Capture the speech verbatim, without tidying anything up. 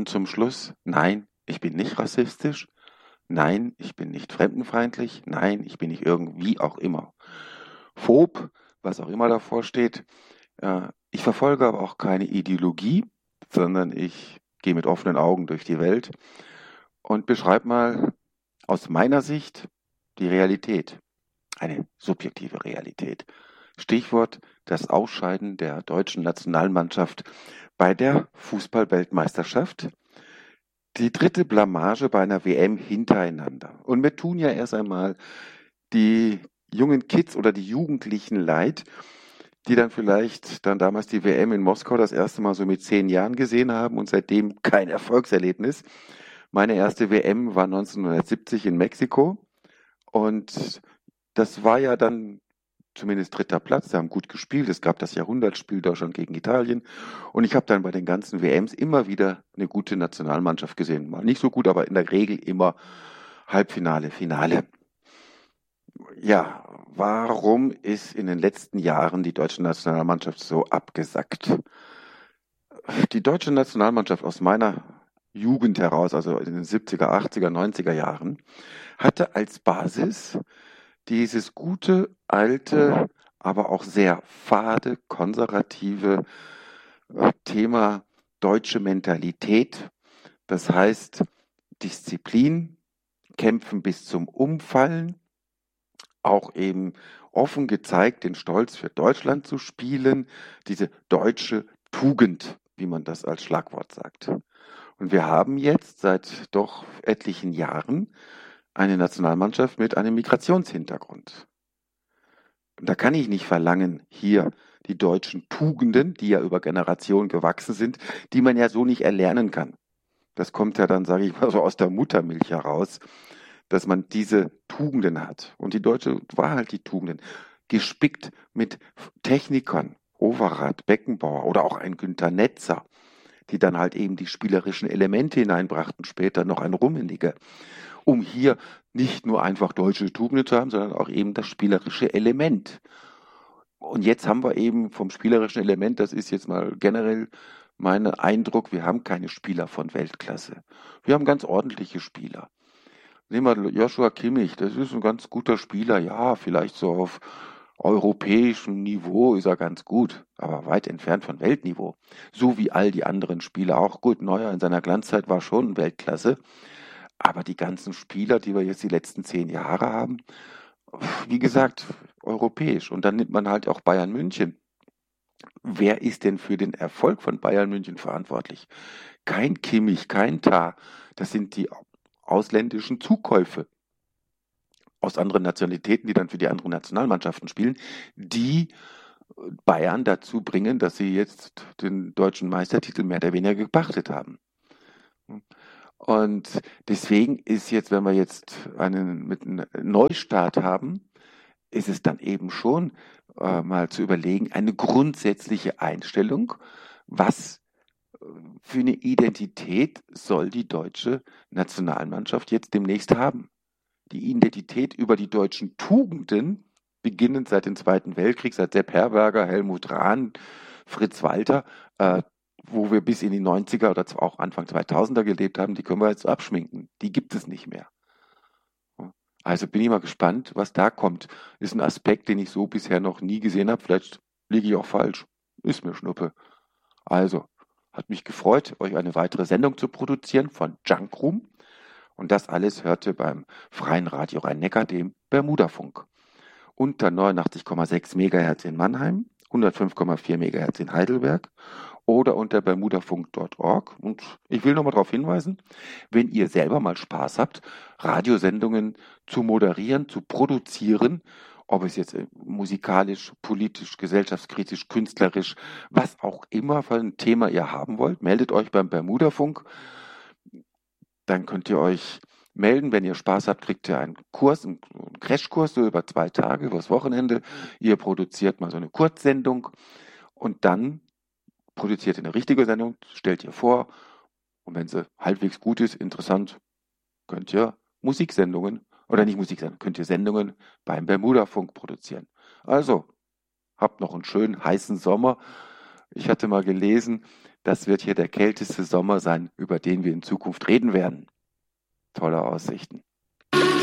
Und zum Schluss, nein, ich bin nicht rassistisch. Nein, ich bin nicht fremdenfeindlich. Nein, ich bin nicht irgendwie auch immer phob, was auch immer davor steht. Äh, Ich verfolge aber auch keine Ideologie, sondern ich gehe mit offenen Augen durch die Welt und beschreibe mal aus meiner Sicht die Realität, eine subjektive Realität. Stichwort das Ausscheiden der deutschen Nationalmannschaft bei der Fußball-Weltmeisterschaft. Die dritte Blamage bei einer W M hintereinander. Und mir tun ja erst einmal die jungen Kids oder die Jugendlichen leid, die dann vielleicht dann damals die W M in Moskau das erste Mal so mit zehn Jahren gesehen haben und seitdem kein Erfolgserlebnis. Meine erste W M war neunzehnhundertsiebzig in Mexiko und das war ja dann zumindest dritter Platz. Sie haben gut gespielt. Es gab das Jahrhundertspiel Deutschland gegen Italien und ich habe dann bei den ganzen W Ms immer wieder eine gute Nationalmannschaft gesehen. Mal nicht so gut, aber in der Regel immer Halbfinale, Finale. Ja, warum ist in den letzten Jahren die deutsche Nationalmannschaft so abgesackt? Die deutsche Nationalmannschaft aus meiner Jugend heraus, also in den siebziger, achtziger, neunziger Jahren, hatte als Basis dieses gute, alte, aber auch sehr fade, konservative äh, Thema deutsche Mentalität. Das heißt Disziplin, Kämpfen bis zum Umfallen, auch eben offen gezeigt, den Stolz für Deutschland zu spielen, diese deutsche Tugend, wie man das als Schlagwort sagt. Und wir haben jetzt seit doch etlichen Jahren eine Nationalmannschaft mit einem Migrationshintergrund. Und da kann ich nicht verlangen, hier die deutschen Tugenden, die ja über Generationen gewachsen sind, die man ja so nicht erlernen kann. Das kommt ja dann, sage ich mal, so aus der Muttermilch heraus, dass man diese Tugenden hat. Und die Deutsche war halt die Tugenden, gespickt mit Technikern, Overath, Beckenbauer oder auch ein Günter Netzer, die dann halt eben die spielerischen Elemente hineinbrachten, später noch ein Rummenigge, um hier nicht nur einfach deutsche Tugenden zu haben, sondern auch eben das spielerische Element. Und jetzt haben wir eben vom spielerischen Element, das ist jetzt mal generell mein Eindruck, wir haben keine Spieler von Weltklasse. Wir haben ganz ordentliche Spieler. Nehmen wir Joshua Kimmich, das ist ein ganz guter Spieler, ja, vielleicht so auf europäischem Niveau ist er ganz gut, aber weit entfernt von Weltniveau. So wie all die anderen Spieler auch. Gut, Neuer in seiner Glanzzeit war schon Weltklasse, aber die ganzen Spieler, die wir jetzt die letzten zehn Jahre haben, wie gesagt, europäisch. Und dann nimmt man halt auch Bayern München. Wer ist denn für den Erfolg von Bayern München verantwortlich? Kein Kimmich, kein Tah. Das sind die ausländischen Zukäufe aus anderen Nationalitäten, die dann für die anderen Nationalmannschaften spielen, die Bayern dazu bringen, dass sie jetzt den deutschen Meistertitel mehr oder weniger gepachtet haben. Und deswegen ist jetzt, wenn wir jetzt einen mit einem Neustart haben, ist es dann eben schon äh, mal zu überlegen, eine grundsätzliche Einstellung, was für eine Identität soll die deutsche Nationalmannschaft jetzt demnächst haben. Die Identität über die deutschen Tugenden, beginnend seit dem Zweiten Weltkrieg, seit Sepp Herberger, Helmut Rahn, Fritz Walter, äh, wo wir bis in die neunziger oder auch Anfang zweitausender gelebt haben, die können wir jetzt abschminken. Die gibt es nicht mehr. Also bin ich mal gespannt, was da kommt. Ist ein Aspekt, den ich so bisher noch nie gesehen habe. Vielleicht liege ich auch falsch. Ist mir Schnuppe. Also, hat mich gefreut, euch eine weitere Sendung zu produzieren von Junkroom. Und das alles hörte beim Freien Radio Rhein-Neckar, dem Bermudafunk. Unter neunundachtzig Komma sechs Megahertz in Mannheim, hundertfünf Komma vier Megahertz in Heidelberg oder unter bermudafunk punkt org. Und ich will nochmal darauf hinweisen, wenn ihr selber mal Spaß habt, Radiosendungen zu moderieren, zu produzieren, ob es jetzt musikalisch, politisch, gesellschaftskritisch, künstlerisch, was auch immer für ein Thema ihr haben wollt, meldet euch beim Bermudafunk. Dann könnt ihr euch melden, wenn ihr Spaß habt, kriegt ihr einen Kurs, einen Crashkurs, so über zwei Tage, übers Wochenende. Ihr produziert mal so eine Kurzsendung und dann produziert ihr eine richtige Sendung, stellt ihr vor und wenn sie halbwegs gut ist, interessant, könnt ihr Musiksendungen, oder nicht Musiksendungen, könnt ihr Sendungen beim Bermudafunk produzieren. Also, habt noch einen schönen heißen Sommer. Ich hatte mal gelesen, das wird hier der kälteste Sommer sein, über den wir in Zukunft reden werden. Tolle Aussichten.